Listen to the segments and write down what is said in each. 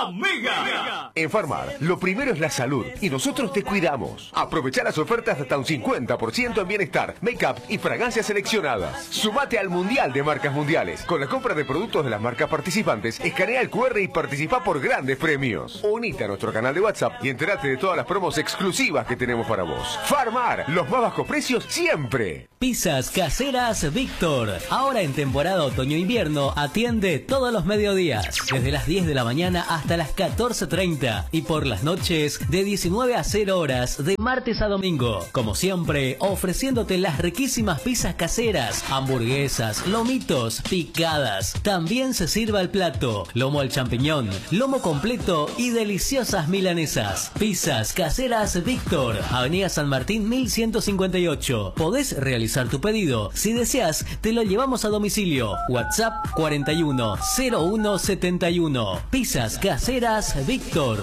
Amiga. En Farmar, lo primero es la salud y nosotros te cuidamos. Aprovecha las ofertas de hasta un 50% en bienestar, make-up y fragancias seleccionadas. Sumate al Mundial de Marcas Mundiales. Con la compra de productos de las marcas participantes, escanea el QR y participa por grandes premios. Unite a nuestro canal de WhatsApp y entérate de todas las promos exclusivas que tenemos para vos. Farmar, los más bajos precios siempre. Pizzas Caseras Víctor. Ahora en temporada otoño-invierno atiende todos los mediodías. Desde las 10 de la mañana hasta las 14:30. Y por las noches de 19 a 0 horas de martes a domingo. Como siempre, ofreciéndote las riquísimas pizzas caseras, hamburguesas, lomitos, picadas. También se sirve al plato, lomo al champiñón, lomo completo y deliciosas milanesas. Pizzas Caseras Víctor. Avenida San Martín 1158. Podés realizar tu pedido. Si deseas, te lo llevamos a domicilio. WhatsApp 41 01 71. Pizzas Caseras Víctor.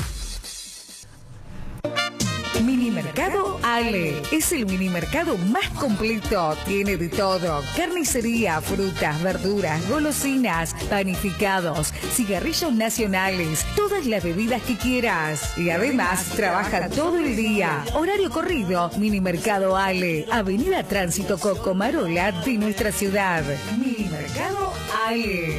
Minimercado Ale es el minimercado más completo. Tiene de todo: carnicería, frutas, verduras, golosinas, panificados, cigarrillos nacionales, todas las bebidas que quieras. Y además trabaja todo el día. Horario corrido. Minimercado Ale, Avenida Tránsito Cocomarola de nuestra ciudad. Minimercado Ale.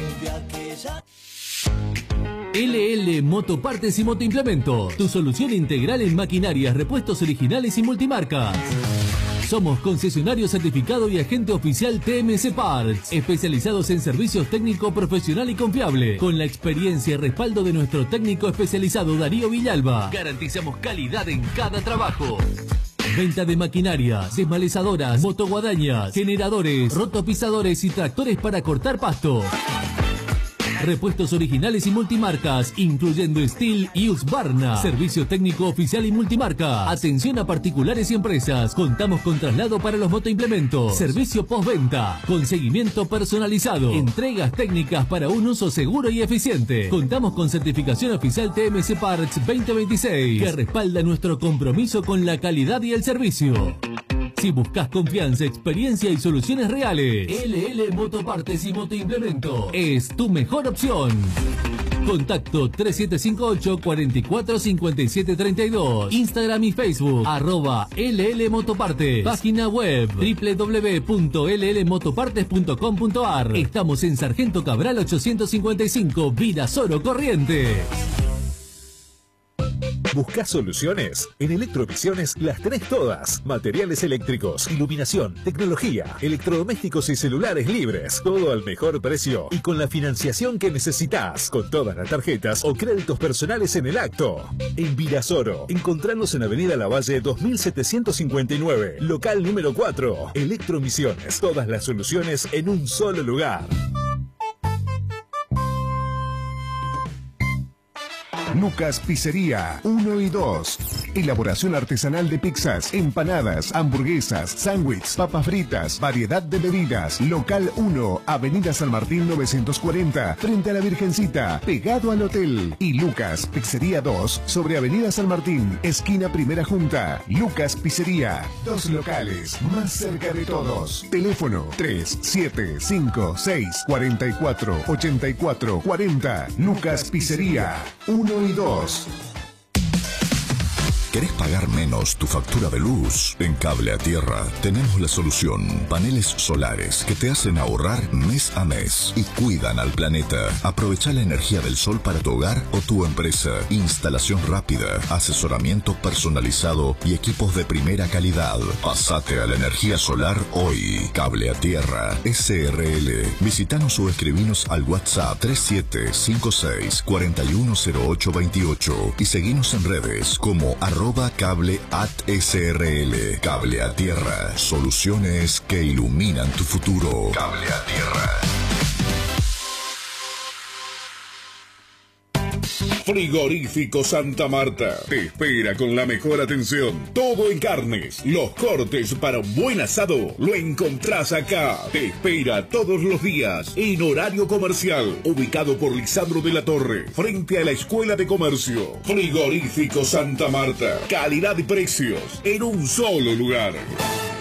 LL Motopartes y Motoimplemento, tu solución integral en maquinarias, repuestos originales y multimarcas. Somos concesionario certificado y agente oficial TMC Parts, especializados en servicios técnico profesional y confiable. Con la experiencia y respaldo de nuestro técnico especializado Darío Villalba, garantizamos calidad en cada trabajo. Venta de maquinarias, desmalezadoras, motoguadañas, generadores, rotopisadores y tractores para cortar pasto. Repuestos originales y multimarcas, incluyendo Steel y Husqvarna. Servicio técnico oficial y multimarca. Atención a particulares y empresas. Contamos con traslado para los motoimplementos. Servicio postventa, con seguimiento personalizado. Entregas técnicas para un uso seguro y eficiente. Contamos con certificación oficial TMC Parts 2026, que respalda nuestro compromiso con la calidad y el servicio. Si buscas confianza, experiencia y soluciones reales, LL Motopartes y Motoimplemento es tu mejor opción. Contacto 3758 445732. Instagram y Facebook @LL Motopartes. Página web www.llmotopartes.com.ar. Estamos en Sargento Cabral 855, Virasoro, Corrientes. ¿Buscás soluciones? En Electrovisiones las tenés todas. Materiales eléctricos, iluminación, tecnología, electrodomésticos y celulares libres. Todo al mejor precio y con la financiación que necesitas. Con todas las tarjetas o créditos personales en el acto. En Virasoro, encontrarnos en Avenida Lavalle 2759, local número 4. Electromisiones, todas las soluciones en un solo lugar. Lucas Pizzería 1 y 2. Elaboración artesanal de pizzas, empanadas, hamburguesas, sándwiches, papas fritas, variedad de bebidas. Local 1, Avenida San Martín 940, frente a la Virgencita, pegado al hotel. Y Lucas Pizzería 2, sobre Avenida San Martín, esquina Primera Junta. Lucas Pizzería, 2 locales, más cerca de todos. Teléfono 3756 44 84 40. Lucas Pizzería 1 y 2. ¿Querés pagar menos tu factura de luz? En Cable a Tierra tenemos la solución. Paneles solares que te hacen ahorrar mes a mes y cuidan al planeta. Aprovecha la energía del sol para tu hogar o tu empresa. Instalación rápida, asesoramiento personalizado y equipos de primera calidad. Pasate a la energía solar hoy. Cable a Tierra SRL. Visitanos o escribinos al WhatsApp 3756 410828 y seguinos en redes como @cable@SRL. Cable a Tierra. Soluciones que iluminan tu futuro. Cable a Tierra. Frigorífico Santa Marta te espera con la mejor atención. Todo en carnes. Los cortes para un buen asado lo encontrás acá. Te espera todos los días en horario comercial. Ubicado por Lisandro de la Torre, frente a la Escuela de Comercio. Frigorífico Santa Marta. Calidad y precios en un solo lugar.